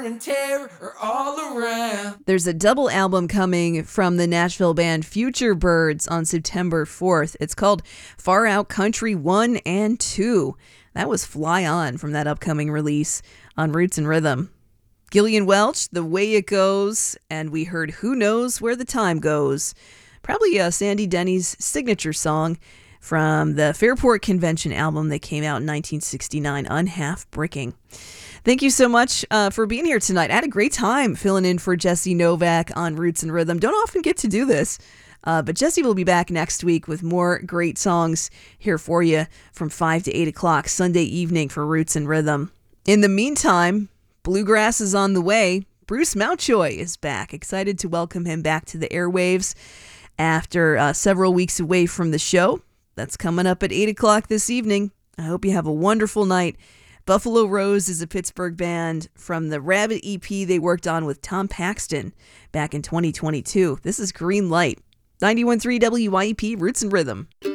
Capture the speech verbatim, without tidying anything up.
wear and tear are all around. There's a double album coming from the Nashville band Future Birds on September fourth. It's called Far Out Country one and two. That was Fly On from that upcoming release on Roots and Rhythm. Gillian Welch, The Way It Goes, and we heard Who Knows Where the Time Goes. Probably uh, Sandy Denny's signature song from the Fairport Convention album that came out in nineteen sixty-nine, Unhalf Bricking. Thank you so much uh, for being here tonight. I had a great time filling in for Jesse Novak on Roots and Rhythm. Don't often get to do this, uh, but Jesse will be back next week with more great songs here for you from five to eight o'clock Sunday evening for Roots and Rhythm. In the meantime, Bluegrass is on the way. Bruce Mountjoy is back. Excited to welcome him back to the airwaves after uh, several weeks away from the show. That's coming up at eight o'clock this evening. I hope you have a wonderful night. Buffalo Rose is a Pittsburgh band from the Rabbit E P they worked on with Tom Paxton back in twenty twenty-two. This is Green Light. ninety-one point three W Y E P, Roots and Rhythm.